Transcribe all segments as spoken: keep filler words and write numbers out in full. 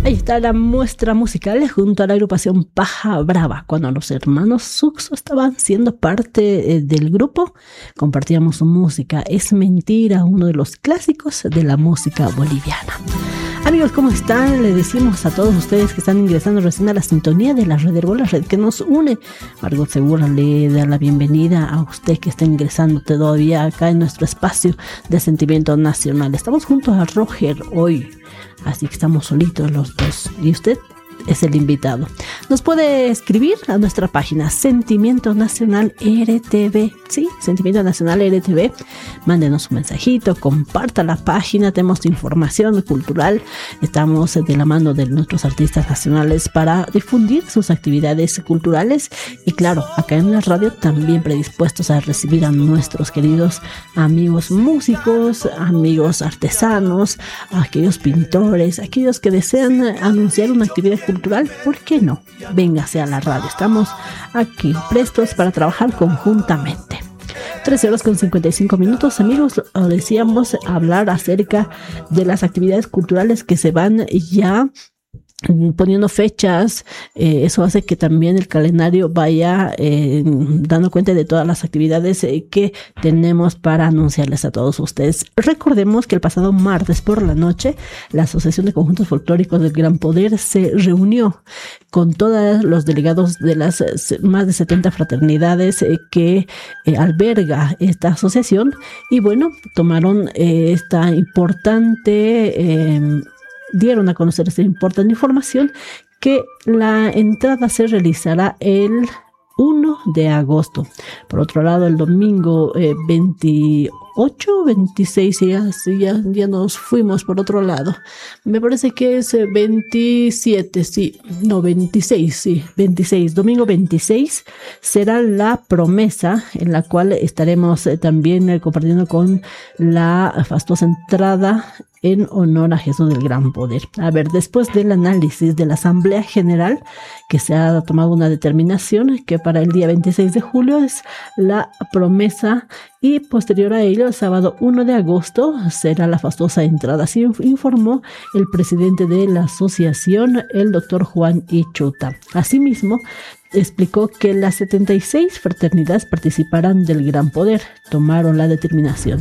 Ahí está la muestra musical junto a la agrupación Paja Brava. Cuando los hermanos Suxo estaban siendo parte eh, del grupo, compartíamos su música. Es mentira, uno de los clásicos de la música boliviana. Amigos, ¿cómo están? Le decimos a todos ustedes que están ingresando recién a la sintonía de la Red Herbol, la red que nos une. Margot Segura le da la bienvenida a usted que está ingresando todavía acá en nuestro espacio de Sentimiento Nacional. Estamos juntos a Roger hoy, así que estamos solitos los dos. ¿Y usted? Es el invitado. Nos puede escribir a nuestra página Sentimiento Nacional R T V. Sí, Sentimiento Nacional R T V. Mándenos un mensajito, comparta la página. Tenemos información cultural. Estamos de la mano de nuestros artistas nacionales para difundir sus actividades culturales. Y claro, acá en la radio también predispuestos a recibir a nuestros queridos amigos músicos, amigos artesanos, aquellos pintores, aquellos que desean anunciar una actividad cultural. ¿Por qué no? Véngase a la radio. Estamos aquí prestos para trabajar conjuntamente. trece horas con cincuenta y cinco minutos, amigos. Decíamos hablar acerca de las actividades culturales que se van ya poniendo fechas. Eh, eso hace que también el calendario vaya eh, dando cuenta de todas las actividades eh, que tenemos para anunciarles a todos ustedes. Recordemos que el pasado martes por la noche la Asociación de Conjuntos Folclóricos del Gran Poder se reunió con todos los delegados de las más de setenta fraternidades eh, que eh, alberga esta asociación, y bueno, tomaron eh, esta importante eh, dieron a conocer esta importante información, que la entrada se realizará el uno de agosto. Por otro lado, el domingo eh, veintiocho, veintiséis, ya, ya, ya nos fuimos por otro lado. Me parece que es veintisiete, sí, no, veintiséis, sí, veintiséis. Domingo veintiséis será la promesa, en la cual estaremos eh, también eh, compartiendo con la fastuosa entrada en honor a Jesús del Gran Poder. A ver, después del análisis de la Asamblea General, que se ha tomado una determinación que para el día veintiséis de julio es la promesa, y posterior a ello, el sábado uno de agosto, será la fastuosa entrada. Así informó el presidente de la asociación, el doctor Juan Ichuta. Asimismo, explicó que las setenta y seis fraternidades participarán del Gran Poder. Tomaron la determinación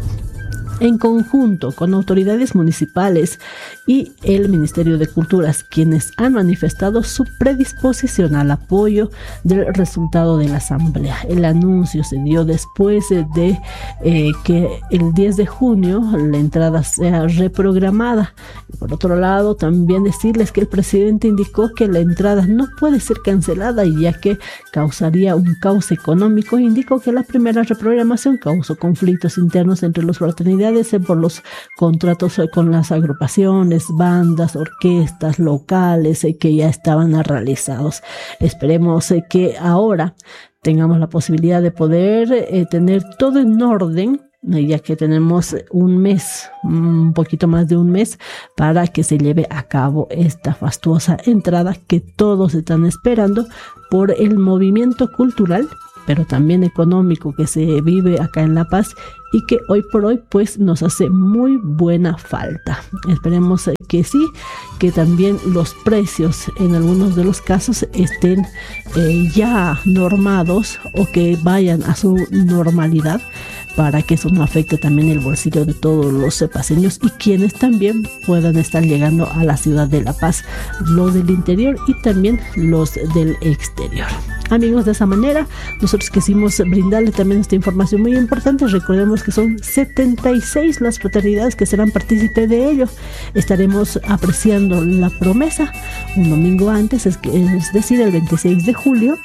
en conjunto con autoridades municipales y el Ministerio de Culturas, quienes han manifestado su predisposición al apoyo del resultado de la asamblea. El anuncio se dio después de eh, que el diez de junio la entrada sea reprogramada. Por otro lado, también decirles que el presidente indicó que la entrada no puede ser cancelada, ya que causaría un caos económico. Indicó que la primera reprogramación causó conflictos internos entre las fraternidades por los contratos con las agrupaciones, bandas, orquestas locales que ya estaban realizados. Esperemos que ahora tengamos la posibilidad de poder eh, tener todo en orden, ya que tenemos un mes, un poquito más de un mes, para que se lleve a cabo esta fastuosa entrada que todos están esperando por el movimiento cultural, pero también económico que se vive acá en La Paz, y que hoy por hoy pues nos hace muy buena falta. Esperemos que sí, que también los precios en algunos de los casos estén eh, ya normados, o que vayan a su normalidad, para que eso no afecte también el bolsillo de todos los paseños y quienes también puedan estar llegando a la ciudad de La Paz, los del interior y también los del exterior. Amigos, de esa manera nosotros quisimos brindarle también esta información muy importante. Recordemos que son setenta y seis las fraternidades que serán partícipes de ello. Estaremos apreciando la promesa un domingo antes, es, que, es decir, el veintiséis de julio,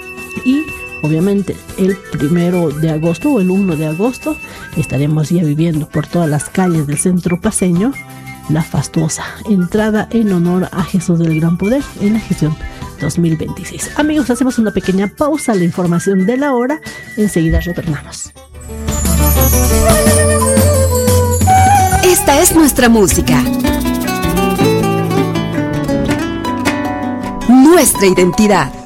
y obviamente el primero de agosto o el uno de agosto estaremos ya viviendo por todas las calles del centro paceño la fastuosa entrada en honor a Jesús del Gran Poder en la gestión dos mil veintiséis. Amigos, hacemos una pequeña pausa a la información de la hora. Enseguida retornamos. Esta es nuestra música, nuestra identidad.